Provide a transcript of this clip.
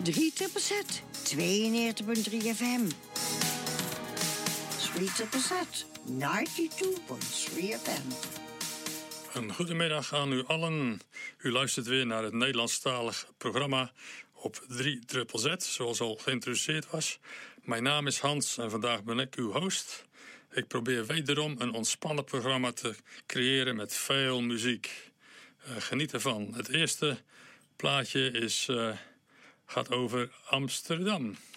3ZZZ, 92.3 FM. 3ZZZ, 92.3 FM. Een goedemiddag aan u allen. U luistert weer naar het Nederlandstalig programma op 3ZZZ, zoals al geïntroduceerd was. Mijn naam is Hans en vandaag ben ik uw host. Ik probeer wederom een ontspannen programma te creëren met veel muziek. Geniet ervan. Het eerste plaatje gaat over Amsterdam.